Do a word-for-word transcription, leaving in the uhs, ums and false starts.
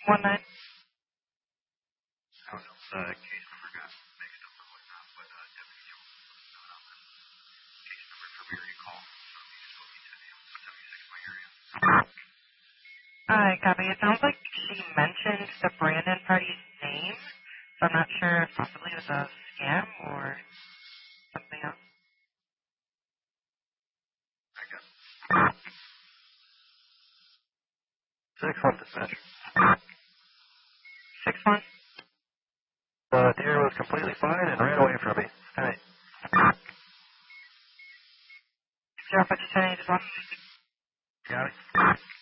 One nine. I don't know if the case number got mixed up or whatnot, but uh, Deputy Jones was not on the case number for my recall. So you just go to seventy-six my area. Hi, copy. It sounds like she mentioned the Brandon party's name, so I'm not sure if possibly it was a scam or something else. I got six one dispatch. Six one. The deer was completely fine and ran away from me. Hey. Zero fifty seven eighty one. Got it.